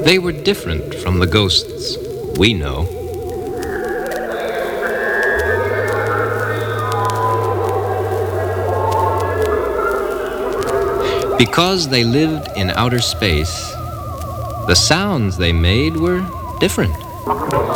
They were different from the ghosts we know. Because they lived in outer space, the sounds they made were different.